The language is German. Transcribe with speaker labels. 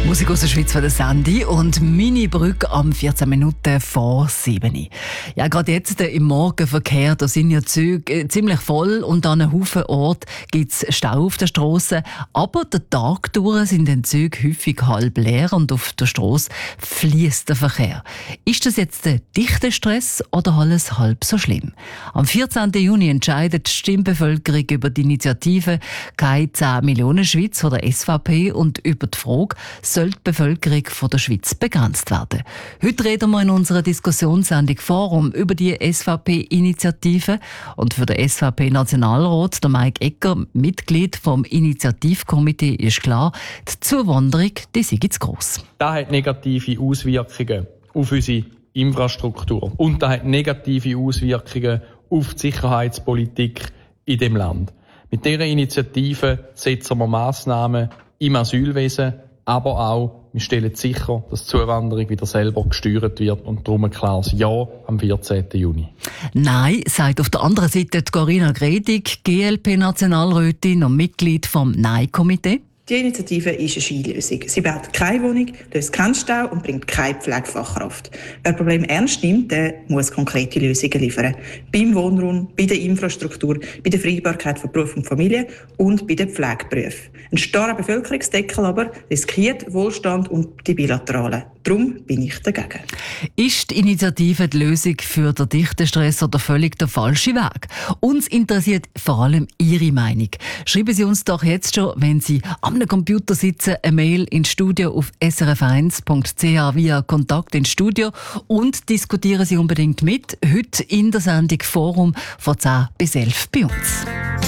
Speaker 1: Musik aus der Schweiz von der Sandy und Mini-Brücke am 14 Minuten vor 7. Ja, gerade jetzt im Morgenverkehr, da sind ja Züge ziemlich voll und an einem Haufen Orten gibt es Stau auf der Strasse. Aber den Tag durch sind die Züge häufig halb leer und auf der Strasse fließt der Verkehr. Ist das jetzt der dichte Stress oder alles halb so schlimm? Am 14. Juni entscheidet die Stimmbevölkerung über die Initiative «Keine 10 Millionen Schweiz» von der SVP und über die Frage, soll die Bevölkerung von der Schweiz begrenzt werden. Heute reden wir in unserer Diskussionssendung Forum über die SVP-Initiative und für den SVP-Nationalrat, der Mike Egger, Mitglied vom Initiativkomitee, ist klar, die Zuwanderung, die sei zu gross.
Speaker 2: Das hat negative Auswirkungen auf unsere Infrastruktur und das hat negative Auswirkungen auf die Sicherheitspolitik in dem Land. Mit dieser Initiative setzen wir Massnahmen im Asylwesen, aber auch, wir stellen sicher, dass die Zuwanderung wieder selber gesteuert wird und darum ein klares Ja am 14. Juni.
Speaker 1: Nein, sagt auf der anderen Seite Corinna Gredig, GLP-Nationalrätin und Mitglied vom Nein-Komitee.
Speaker 3: Die Initiative ist eine Skilösung. Sie baut keine Wohnung, löst keinen Stau und bringt keine Pflegefachkraft. Wer das Problem ernst nimmt, der muss konkrete Lösungen liefern. Beim Wohnraum, bei der Infrastruktur, bei der Vereinbarkeit von Beruf und Familie und bei den Pflegeberufen. Ein starrer Bevölkerungsdeckel aber riskiert Wohlstand und die Bilateralen. Darum bin ich dagegen.
Speaker 1: Ist die Initiative die Lösung für den Dichtenstress oder völlig der falsche Weg? Uns interessiert vor allem Ihre Meinung. Schreiben Sie uns doch jetzt schon, wenn Sie am Computer sitzen, eine Mail ins Studio auf srf1.ch via Kontakt ins Studio und diskutieren Sie unbedingt mit. Heute in der Sendung Forum von 10 bis 11 bei uns.